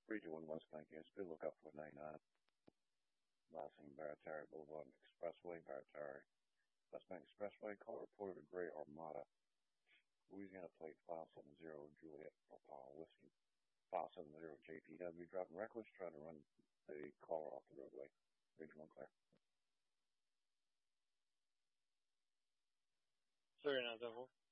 Region 1 West Lincoln. Be lookout for 99. Last name Barataria Boulevard Expressway, Barataria. West Bank Expressway. Call reported a gray Armada. Louisiana plate 570 Juliet Papa Whiskey. 570 JPW. Driving reckless. Trying to run the caller off the roadway. Region 1 clear. 3974.